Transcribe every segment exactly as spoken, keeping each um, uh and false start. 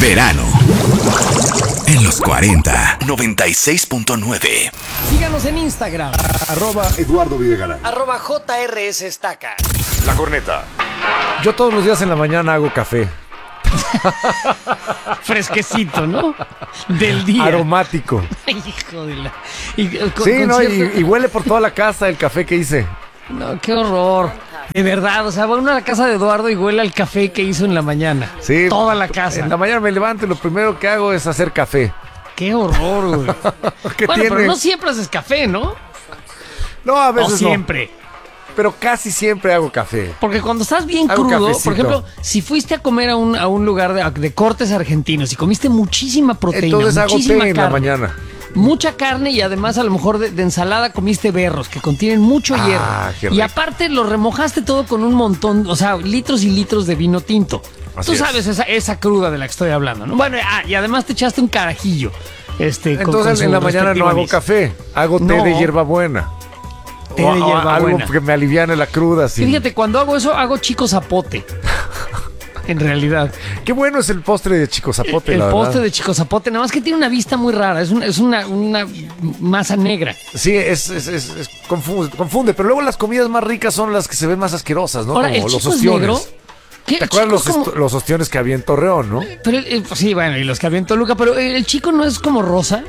Verano. En los cuarenta, noventa y seis punto nueve. Síganos en Instagram. Arroba Eduardo Videgaray. Arroba J R S Estaca. La Corneta. Yo todos los días en la mañana hago café. Fresquecito, ¿no? Del día. Aromático. Hijo de la... Y, con, sí, con no, cierto... y, y huele por toda la casa el café que hice. No, qué horror. De verdad, o sea, va uno a la casa de Eduardo y huele al café que hizo en la mañana. Sí. Toda la casa. En la mañana me levanto y lo primero que hago es hacer café. Qué horror, güey. ¿Qué bueno, tiene? pero no siempre haces café, ¿no? No, a veces o siempre. no. Pero casi siempre hago café. Porque cuando estás bien Hago crudo, cafecito. por ejemplo, si fuiste a comer a un, a un lugar de, de cortes argentinos y comiste muchísima proteína, Entonces hago muchísima té en carne, la mañana. mucha carne y además a lo mejor de, de ensalada comiste berros que contienen mucho Ah, hierro. qué Y rico. aparte lo remojaste todo con un montón, o sea, litros y litros de vino tinto. Así Tú es. sabes esa, esa cruda de la que estoy hablando, ¿no? Bueno, ah, y además te echaste un carajillo. Este, con- Entonces con su en la mañana no respectivo hago anís. café. Hago té No. de hierbabuena. Té de O- o hierbabuena. Algo que me aliviane la cruda. Y Sí. fíjate, cuando hago eso, hago chico zapote. En realidad. Qué bueno es el postre de Chico Zapote, El la postre verdad. de Chico Zapote, nada más que tiene una vista muy rara, es una, es una, una masa negra. Sí, es, es, es- es- confunde, confunde, pero luego las comidas más ricas son las que se ven más asquerosas, ¿no? Ahora, Como el los chico es ostiones. negro. ¿Qué? ¿Te acuerdas Chico los, es como- est- los ostiones que había en Torreón, no? Pero, eh, sí, bueno, y los que había en Toluca, pero el chico no es como rosa,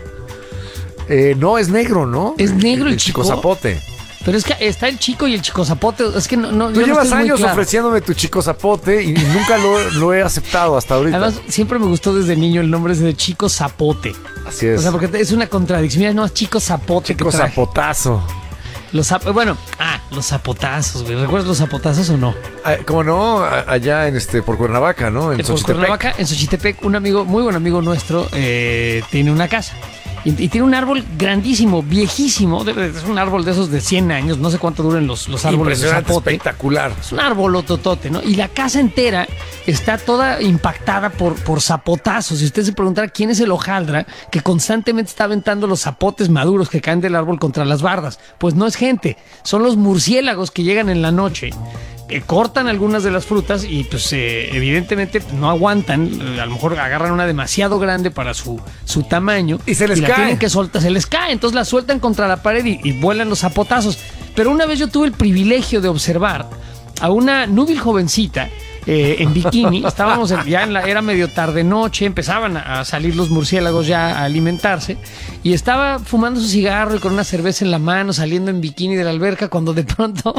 Eh, no, es negro, ¿no? ¿Es negro el Chico chico? Zapote. pero es que está el chico y el Chico Zapote, es que no, no Tú yo no llevas estoy muy años claro. ofreciéndome tu Chico Zapote y, y nunca lo, lo he aceptado hasta ahorita. Además, siempre me gustó desde niño el nombre ese de Chico Zapote. Así es. O sea, porque es una contradicción. Mira, no, Chico Zapote. Chico que traje. Zapotazo. Los zap- bueno, ah, los zapotazos, güey. ¿Recuerdas los zapotazos o no? Ah, ¿Cómo no? A- Allá en este, por Cuernavaca, ¿no? En Por Xochitepec. Cuernavaca, en Xochitepec, un amigo, muy buen amigo nuestro, eh, tiene una casa. Y, y tiene un árbol grandísimo, viejísimo. de- Es un árbol de esos de cien años. No sé cuánto duran los, los árboles de Impresionante, zapote. espectacular. Es un árbol ototote, ¿no? Y la casa entera está toda impactada por, por zapotazos. Y usted se preguntará quién es el hojaldra que constantemente está aventando los zapotes maduros que caen del árbol contra las bardas. Pues no es gente, son los murciélagos que llegan en la noche, que cortan algunas de las frutas y pues eh, evidentemente no aguantan. Eh, a lo mejor agarran una demasiado grande para su, su tamaño. Y se les la cae. tienen que soltar, se les cae. Entonces la sueltan contra la pared y, y vuelan los zapotazos. Pero una vez yo tuve el privilegio de observar a una núbil jovencita eh, en bikini. Estábamos en- ya en la, era medio tarde noche, empezaban a, a salir los murciélagos ya a alimentarse y estaba fumando su cigarro y con una cerveza en la mano, saliendo en bikini de la alberca, cuando de pronto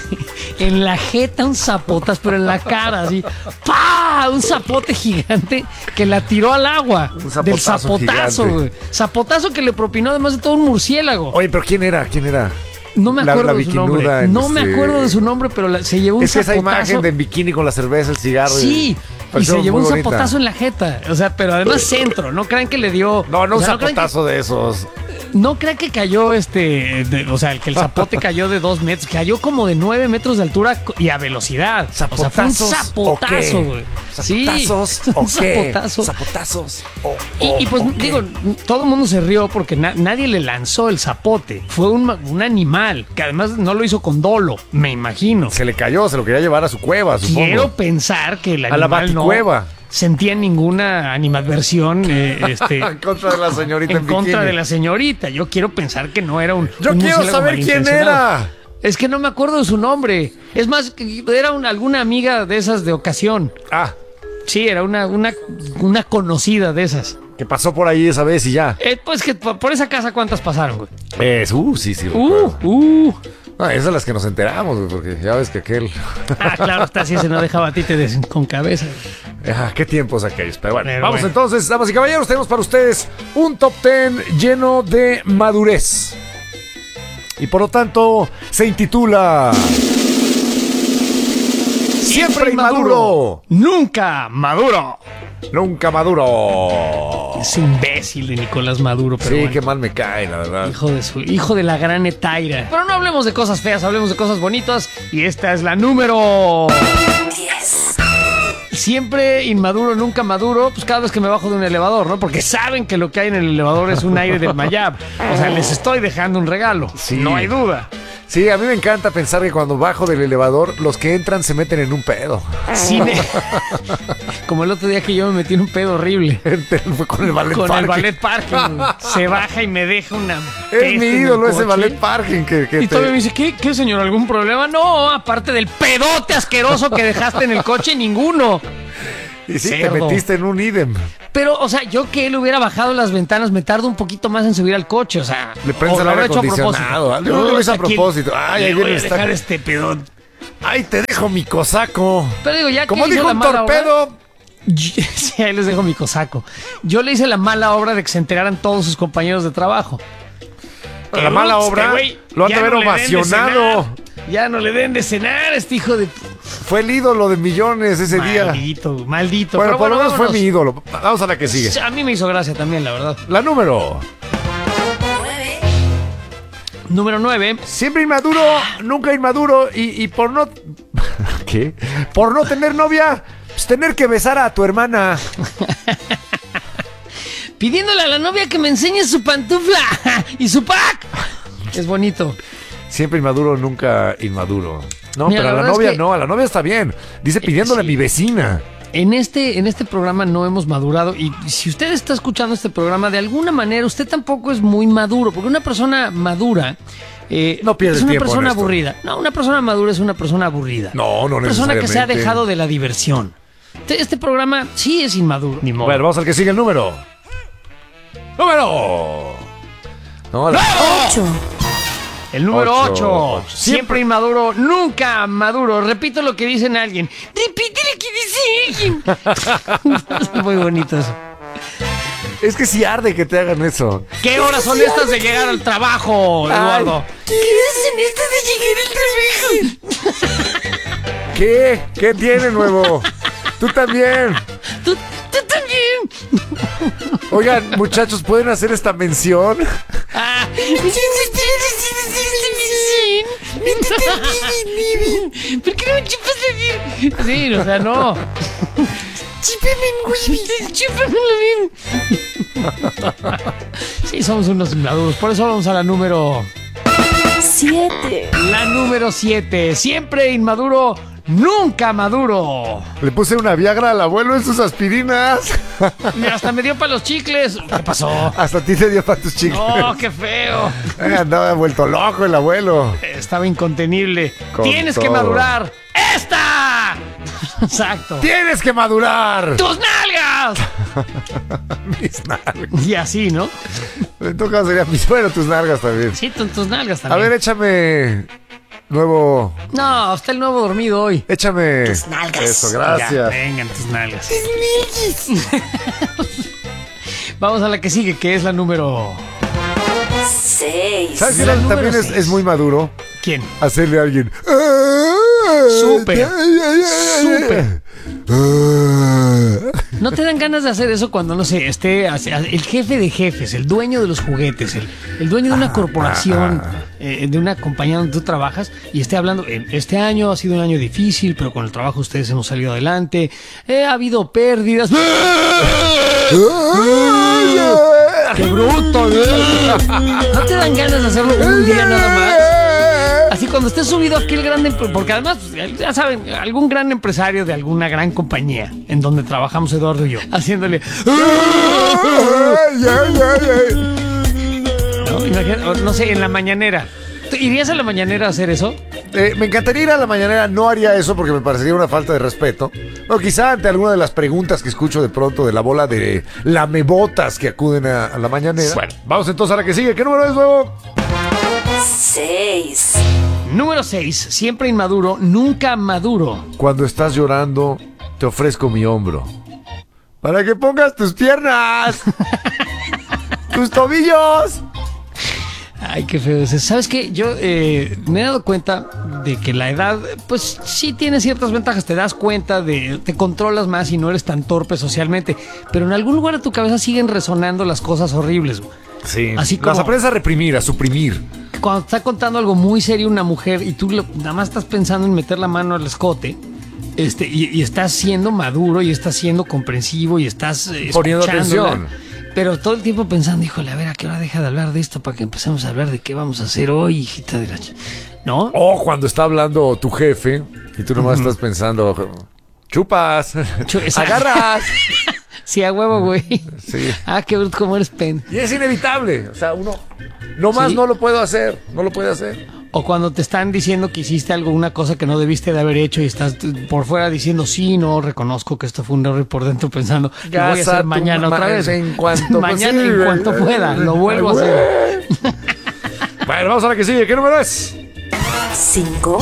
en la jeta un zapotas, pero en la cara así, ¡pah! Un zapote gigante que la tiró al agua. Un Del zapotazo zapotazo, gigante. güey. Zapotazo que le propinó además de todo un murciélago. Oye, pero ¿quién era? ¿Quién era? No me La- acuerdo la de su bikinuda nombre. en No me este- acuerdo de su nombre, pero la- se llevó un Es que esa zapotazo. imagen de en bikini con la cerveza, el cigarro. Sí, y pareció se llevó muy un bonita. zapotazo en la jeta. O sea, pero además centro. No crean que le dio. No, no o un sea, crean que- zapotazo de esos. No crean que cayó este. de- o sea, el que el zapote cayó de dos metros. Cayó como de nueve metros de altura y a velocidad. O sea, fue un ¿Zapotazos zapotazo, o qué? güey. Sí, ¿Zapotazos o un qué? zapotazo. ¿Zapotazos o, Y, o- y pues o qué? digo, todo el mundo se rió porque na- nadie le lanzó el zapote. Fue un, ma- un animal que además no lo hizo con dolo, me imagino. Se le cayó, se lo quería llevar a su cueva, supongo. Quiero pensar que el A la animal no baticueva. sentía ninguna animadversión eh, este, En contra de la señorita en, en contra bikini. de la señorita. Yo quiero pensar que no era un. Yo un quiero murciélago saber quién malintencionado. era. Es que no me acuerdo de su nombre. Es más, que era un- alguna amiga de esas de ocasión. Ah, Sí, era una, una, una conocida de esas. que pasó por ahí esa vez y ya. Eh, pues que por, por esa casa, ¿cuántas pasaron, güey? Es, uh, sí, sí. Uh, recuerdo. uh. Ah, esas son las que nos enteramos, güey, porque ya ves que aquel. Ah, claro, está así, se no dejaba a ti te des- con cabeza. Ah, qué tiempos aquellos. Pero bueno, Pero vamos bueno. entonces, damas y caballeros, tenemos para ustedes un top ten lleno de madurez. Y por lo tanto, se intitula Siempre inmaduro, Nunca maduro. nunca maduro. Es imbécil de Nicolás Maduro, pero Sí, bueno. qué mal me cae, la verdad. Hijo de su, hijo de la gran Etaira. Pero no hablemos de cosas feas, hablemos de cosas bonitas. Y esta es la número diez. Siempre inmaduro, nunca maduro, pues cada vez que me bajo de un elevador, ¿no? Porque saben que lo que hay en el elevador es un aire de Mayab. O sea, les estoy dejando un regalo. Sí. No hay duda. Sí, a mí me encanta pensar que cuando bajo del elevador, los que entran se meten en un pedo. Sí, me- como el otro día que yo me metí en un pedo horrible. Fue con el ballet Con parking. el ballet parking. Se baja y me deja una. Es peste mi en el ídolo ese coche. ballet parking que, que Y todavía me dice, ¿qué, ¿qué, señor? ¿Algún problema? No, aparte del pedote asqueroso que dejaste en el coche, ninguno. Y sí, te Cerdo. metiste en un idem. Pero, o sea, yo que él hubiera bajado las ventanas, me tardo un poquito más en subir al coche, o sea. Le prendes o el lo aire habrá hecho a acondicionado. propósito. Yo lo hice a Aquí propósito. Ay, le ahí voy viene a el dejar taco. este pedón. Ay, te dejo mi cosaco. Pero digo, ya Como que hizo dijo la un mala obra- torpedo. Yo- sí, ahí les dejo mi cosaco. Yo le hice la mala obra de que se enteraran todos sus compañeros de trabajo. La Que, mala ups, obra este güey, lo han de ya haber no le den de ovacionado. cenar. Ya no le den de cenar a este hijo de... Fue el ídolo de millones ese día. Maldito, maldito. Bueno, Pero por lo menos fue vámonos. mi ídolo. Vamos a la que sigue. A mí me hizo gracia también, la verdad. La número. Número nueve. Siempre inmaduro, nunca inmaduro. Y, y por no... ¿Qué? Por no tener novia, pues tener que besar a tu hermana. Pidiéndole a la novia que me enseñe su pantufla y su pack. Es bonito. Siempre inmaduro, nunca inmaduro. No, Mira, pero la a la verdad es novia que- no, a la novia está bien. Dice pidiéndole sí. a mi vecina. En este, en este programa no hemos madurado y si usted está escuchando este programa, de alguna manera usted tampoco es muy maduro, porque una persona madura eh, No pierde es una tiempo en persona esto. aburrida. No, una persona madura es una persona aburrida. No, no Una persona que se ha necesariamente. dejado de la diversión. Este, este programa sí es inmaduro. Ni modo. Bueno, vamos al que sigue el número. ¡Número! No, la- El número Ocho. ocho. Ocho. Siempre inmaduro, nunca maduro. Repito lo que dicen alguien. Repite lo que dice alguien. Es muy bonito eso. Es que sí arde que te hagan eso. ¿Qué horas son estas de llegar al trabajo, Eduardo? ¿Qué hacen estas de llegar al trabajo? ¿Qué? ¿Qué tiene nuevo? Tú también. ¿Tú, tú también? Oigan, muchachos, ¿pueden hacer esta mención? Ah, ¿por qué no me chupas la bien? Sí, o sea, no. Chúpame bien. Sí, somos unos inmaduros. Por eso vamos a la número... Siete. La número siete. Siempre inmaduro, nunca maduro. Le puse una Viagra al abuelo en sus aspirinas. Mira, hasta me dio para los chicles. ¿Qué pasó? Hasta a ti te dio para tus chicles. No, qué feo. Eh, andaba vuelto loco el abuelo. Estaba incontenible. Con Tienes que todo. madurar. ¡Esta! Exacto. ¡Tienes que madurar! ¡Tus nalgas! Mis nalgas. Y así, ¿no? En todo caso sería mis... Bueno, tus nalgas también. Sí, tu- tus nalgas A también. ver, échame... Nuevo... No, está el nuevo dormido hoy. Échame... Tus nalgas. Eso, Ya, gracias. vengan tus nalgas. Vamos a la que sigue, que es la número... Seis. ¿Sabes qué? La También número es, seis. es muy maduro ¿Quién? hacerle a alguien... Súper. Súper. ¿No te dan ganas de hacer eso cuando, no sé, esté hace- el jefe de jefes, el dueño de los juguetes, el, el dueño de una corporación, eh, de una compañía donde tú trabajas y esté hablando, eh, este año ha sido un año difícil, pero con el trabajo ustedes hemos salido adelante, eh, ha habido pérdidas. ¡Qué bruto! ¿No te dan ganas de hacerlo un día nada más? Así cuando esté subido aquel gran... empre- Porque además, ya saben, algún gran empresario de alguna gran compañía en donde trabajamos Eduardo y yo, haciéndole... ¿No? Imagina- o no sé, en la mañanera. ¿Tú ¿Irías a la mañanera a hacer eso? Eh, me encantaría ir a la mañanera, no haría eso porque me parecería una falta de respeto. O quizá ante alguna de las preguntas que escucho de pronto de la bola de lamebotas que acuden a, a la mañanera. Bueno, vamos entonces a la que sigue. ¿Qué número es, nuevo? Seis. Número seis. Siempre inmaduro, nunca maduro. Cuando estás llorando, te ofrezco mi hombro. Para que pongas tus piernas. tus tobillos. Ay, qué feo ese. ¿Sabes qué? Yo eh, me he dado cuenta de que la edad, pues sí tiene ciertas ventajas. Te das cuenta de, te controlas más y no eres tan torpe socialmente. Pero en algún lugar de tu cabeza siguen resonando las cosas horribles, güey. Sí. Así como- Las aprendes a reprimir, a suprimir. Cuando está contando algo muy serio una mujer y tú lo- nada más estás pensando en meter la mano al escote, este, y, y estás siendo maduro y estás siendo comprensivo y estás eh, Poniendo escuchándola, atención. pero todo el tiempo pensando, híjole, a ver, ¿a qué hora deja de hablar de esto para que empecemos a hablar de qué vamos a hacer hoy, hijita de la... ch-?" ¿no? O cuando está hablando tu jefe y tú nomás uh-huh. estás pensando, chupas, Ch- agarras. Sí, a huevo, güey. Sí. Ah, qué bruto, cómo eres pen. Y es inevitable. O sea, uno nomás ¿Sí? no lo puedo hacer. No lo puede hacer. O cuando te están diciendo que hiciste algo, una cosa que no debiste de haber hecho y estás por fuera diciendo, sí, no, reconozco que esto fue un error, y por dentro pensando, lo voy a hacer mañana otra vez. En cuanto mañana en cuanto pueda, lo vuelvo a hacer. Bueno, vamos a la que sigue. ¿Qué número es? Cinco.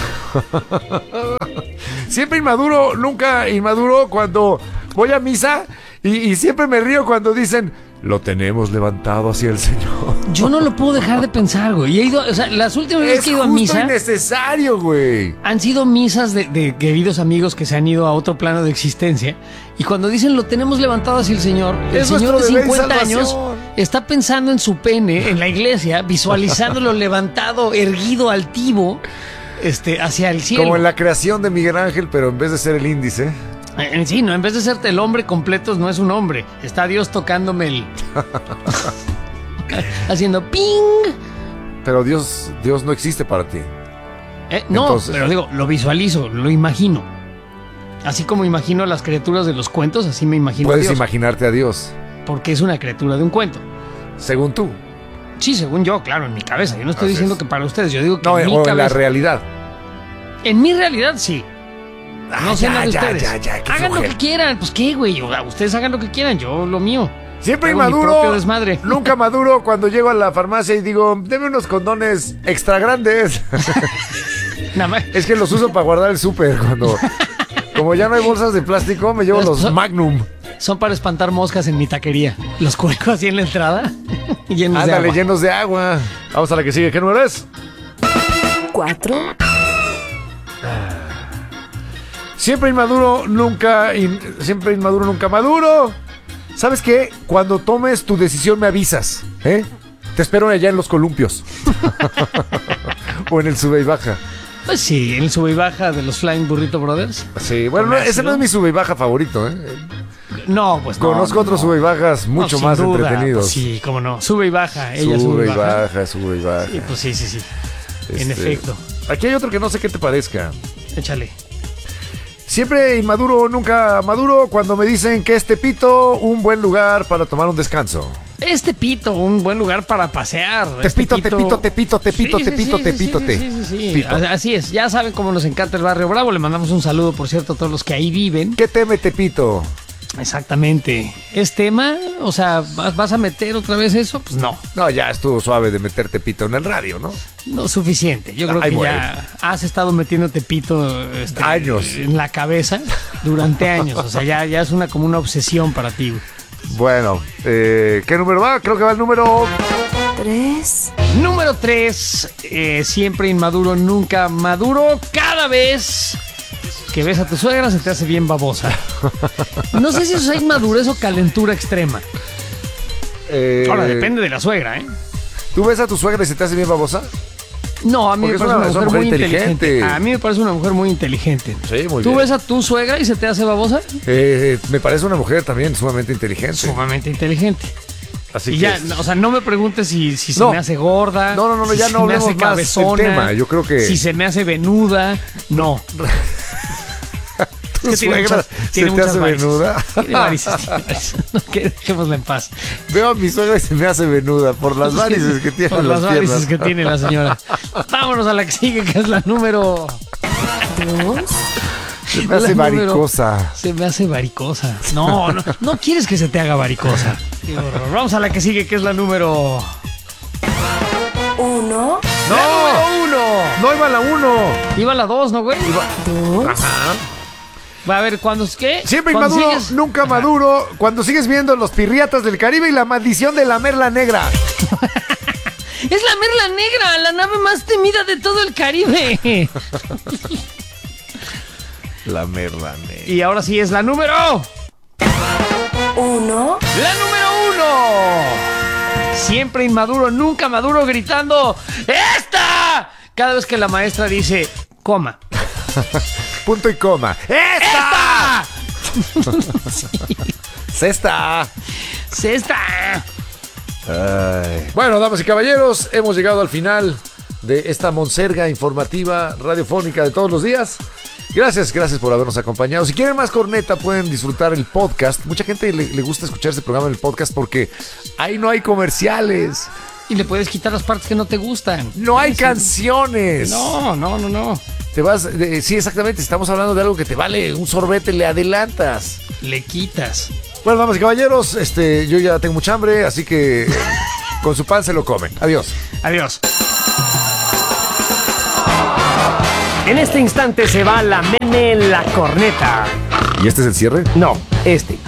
Siempre inmaduro, nunca inmaduro cuando voy a misa y, y siempre me río cuando dicen, lo tenemos levantado hacia el Señor. Yo no lo puedo dejar de pensar, güey. Y he ido, o sea, las últimas veces que he ido a misa. Es innecesario, güey. Han sido misas de, de queridos amigos que se han ido a otro plano de existencia. Y cuando dicen lo tenemos levantado hacia el Señor, el es Señor de cincuenta años salvación. Está pensando en su pene en la iglesia, visualizándolo levantado, erguido, altivo, este, hacia el cielo. Como en la creación de Miguel Ángel, pero en vez de ser el índice. En sí, no, en vez de serte el hombre completo, no es un hombre. Está Dios tocándome el... haciendo ping. Pero Dios, Dios no existe para ti. Eh, no, Entonces, pero digo, lo visualizo, lo imagino. Así como imagino a las criaturas de los cuentos, así me imagino a puedes Dios. imaginarte a Dios. Porque es una criatura de un cuento. Según tú. Sí, según yo, claro, en mi cabeza. Yo no estoy Así diciendo es. que para ustedes, yo digo que No, en mi o cabeza. en la realidad. En mi realidad, sí. No Ah, sé ya, nada de ya, ustedes. ya, ya, qué hagan lo flojera. que quieran. Pues qué, güey. Ustedes hagan lo que quieran. Yo lo mío. Siempre Hago mi inmaduro. propio desmadre. Nunca maduro cuando llego a la farmacia y digo, deme unos condones extra grandes. Nada más. Es que los uso para guardar el súper cuando... Como ya no hay bolsas de plástico, me llevo los Son- Magnum. Son para espantar moscas en mi taquería. Los cuelgo así en la entrada. Llenos de Ándale, agua. llenos de agua. Vamos a la que sigue. ¿Qué número es? Cuatro. Siempre inmaduro, nunca... in- siempre inmaduro, nunca maduro. ¿Sabes qué? Cuando tomes tu decisión me avisas, ¿eh? Te espero allá en los columpios. O en el sube y baja. Pues sí, el sube y baja de los Flying Burrito Brothers. Sí, bueno, no, Con ese no ácido. es mi sube y baja favorito, ¿eh? No, pues no. Conozco otros no. sube y bajas mucho No, sin más duda, entretenidos. pues sí, cómo no. Sube y baja. Ella sube, sube, y y baja. baja, sube y baja. Sí, pues sí, sí, sí. En Este, efecto. Aquí hay otro que no sé qué te parezca. Échale. Siempre inmaduro, nunca maduro, cuando me dicen que es Tepito un buen lugar para tomar un descanso. Este Pito, un buen lugar para pasear. Tepito, Este Tepito, Tepito, Tepito, Sí, sí, Tepito, sí, Tepito, sí, te. sí, sí, sí. Pito. Así es, ya saben cómo nos encanta el Barrio Bravo. Le mandamos un saludo, por cierto, a todos los que ahí viven. ¿Qué teme Tepito? Exactamente. ¿Es tema? O sea, ¿vas vas a meter otra vez eso? Pues no, No, ya estuvo suave de meter Tepito en el radio, ¿no? no suficiente. Yo creo Ay, que güey. ya has estado metiéndote pito este, Años. en la cabeza durante años. O sea, ya, ya es una como una obsesión para ti, güey. Bueno, eh, ¿qué número va? Creo que va el número... Tres. Número tres, eh, siempre inmaduro, nunca maduro. Cada vez que ves a tu suegra se te hace bien babosa. No sé si eso es inmadurez o calentura extrema. Eh, Ahora, depende de la suegra, ¿eh? ¿Tú ves a tu suegra y se te hace bien babosa? No, a mí Porque me es parece una- una, es una mujer muy mujer inteligente. inteligente. A mí me parece una mujer muy inteligente. Sí, muy ¿Tú bien. ves a tu suegra y se te hace babosa? Eh, me parece una mujer también sumamente inteligente. Sumamente inteligente. Así Y que ya, es- no, o sea, no me preguntes si, si se No. me hace gorda. No, no, no, no, si ya se no me hablemos hace más del cabezona, tema, yo creo que- Si se me hace venuda, no. ¿Tu que tiene suegra muchas- se tiene te muchas hace varices. venuda? Tiene varices, tiene varices. No, que dejémosla en paz. Veo a mi suegra y se me hace venuda por las varices que tiene Por en las las varices piernas. que tiene la señora. Vámonos a la que sigue, que es la número... Dos. Se me hace la número- varicosa. Se me hace varicosa. No, no, no quieres que se te haga varicosa. Qué horror. Vamos a la que sigue, que es la número... Uno. ¡No! ¡La número uno! No iba la uno. Iba la dos, ¿no, güey? Dos. Va a ver, ¿cuándo es qué? Siempre ¿Cuándo inmaduro, sigues? nunca maduro. Cuando sigues viendo Los Pirriatas del Caribe y La Maldición de la Merla Negra. Es la Merla Negra, la nave más temida de todo el Caribe. La Merla Negra. Y ahora sí es la número... Uno. ¡La número uno! Siempre inmaduro, nunca maduro, gritando ¡Esta! Cada vez que la maestra dice coma. Punto y coma. ¡Esta! ¡Cesta! ¡Cesta! Ay. Bueno, damas y caballeros, hemos llegado al final de esta monserga informativa radiofónica de todos los días. Gracias, gracias por habernos acompañado. Si quieren más corneta, pueden disfrutar el podcast. Mucha gente le, le gusta escuchar este programa en el podcast porque ahí no hay comerciales. Y le puedes quitar las partes que no te gustan. No hay canciones. No, no, no, no. Te vas, eh, sí, exactamente. Estamos hablando de algo que te vale un sorbete, le adelantas. Le quitas. Bueno, damas y caballeros, este, yo ya tengo mucha hambre, así que con su pan se lo comen. Adiós. Adiós. En este instante se va la meme en la corneta. ¿Y este es el cierre? No, este.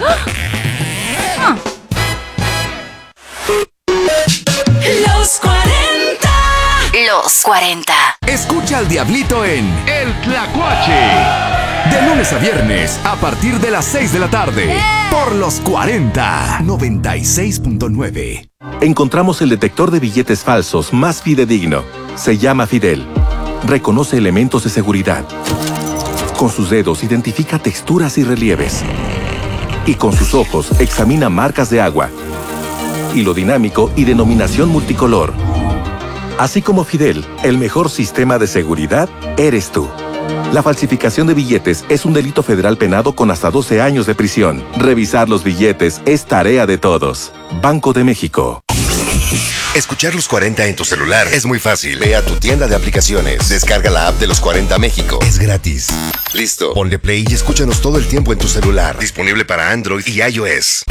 Los cuarenta. Los cuarenta. Escucha al Diablito en El Tlacuache. De lunes a viernes, a partir de las seis de la tarde. Por los cuarenta. noventa y seis punto nueve. Encontramos el detector de billetes falsos más fidedigno. Se llama Fidel. Reconoce elementos de seguridad. Con sus dedos identifica texturas y relieves. Y con sus ojos examina marcas de agua, hilo dinámico y denominación multicolor. Así como Fidel, el mejor sistema de seguridad eres tú. La falsificación de billetes es un delito federal penado con hasta doce años de prisión. Revisar los billetes es tarea de todos. Banco de México. Escuchar los cuarenta en tu celular es muy fácil. Ve a tu tienda de aplicaciones, descarga la app de los cuarenta México. Es gratis. Listo. Ponle play y escúchanos todo el tiempo en tu celular. Disponible para Android y iOS.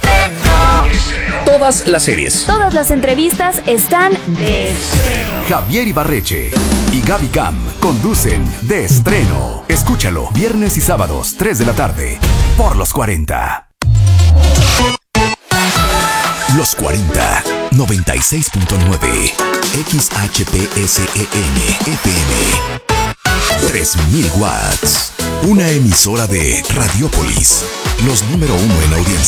Todas las series. Todas las entrevistas están de estreno. Javier Ibarreche y Gaby Cam conducen De Estreno. Escúchalo viernes y sábados, tres de la tarde, por los cuarenta. Los cuarenta, noventa y seis punto nueve. X H P S E N F M. tres mil watts. Una emisora de Radiopolis. Los número uno en audiencia.